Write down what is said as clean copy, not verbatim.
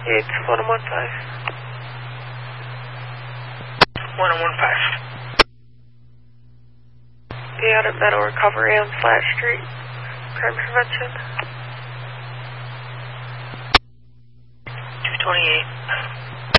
It's 1015. 1015. The out of Metal Recovery on Flat Street. Crime prevention. 228.